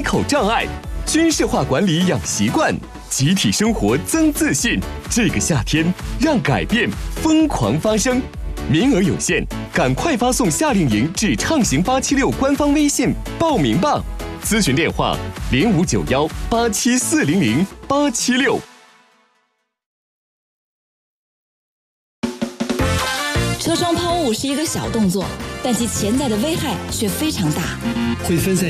口障碍。军事化管理养习惯，集体生活增自信。这个夏天，让改变疯狂发生。名额有限，赶快发送夏令营至畅行876官方微信报名吧。咨询电话059187400876。 车窗抛物是一个小动作，但其潜在的危害却非常大， 会分散